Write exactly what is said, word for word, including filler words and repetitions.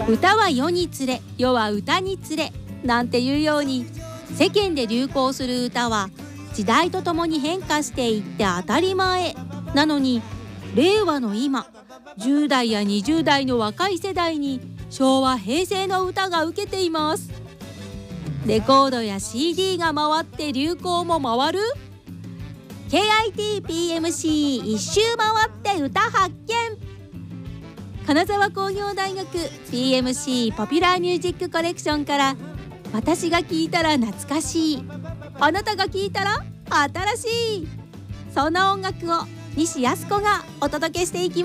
歌は世につれ、世は歌につれなんていうように、世間で流行する歌は時代とともに変化していって当たり前なのに、令和の今、じゅう代やにじゅう代の若い世代に昭和平成の歌が受けています。レコードや シーディー が回って流行も回る ケーアイティーピーエムシー 一周回って歌発見。金沢工業大学 ピーエムシー ポピュラーミュージックコレクションから、私が聴いたら懐かしい、あなたが聴いたら新しい、そんな音楽を西泰子がお届けしていきます。